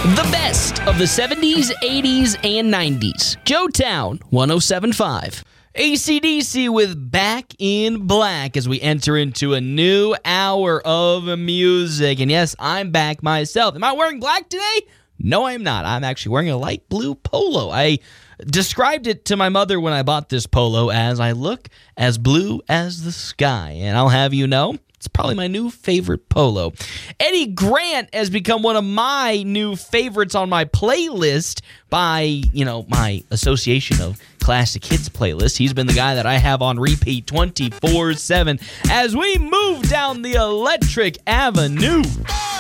The best of the 70s, 80s, and 90s. Joetown 107.5. AC/DC with Back in Black as we enter into a new hour of music. And yes, I'm back myself. Am I wearing black today? No, I'm not. I'm actually wearing a light blue polo. I described it to my mother when I bought this polo as I look as blue as the sky. And I'll have you know, it's probably my new favorite polo. Eddie Grant has become one of my new favorites on my playlist by, my association of classic hits playlist. He's been the guy that I have on repeat 24/7 as we move down the Electric Avenue.